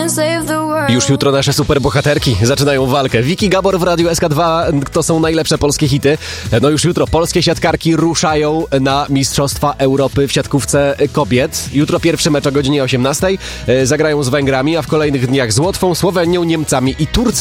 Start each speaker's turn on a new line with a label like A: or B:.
A: Już jutro nasze superbohaterki zaczynają walkę. Wiki Gabor w Radiu SK2 to są najlepsze polskie hity. No już jutro polskie siatkarki ruszają na Mistrzostwa Europy w siatkówce kobiet. Jutro pierwszy mecz o godzinie 18. Zagrają z Węgrami, a w kolejnych dniach z Łotwą, Słowenią, Niemcami i Turcją.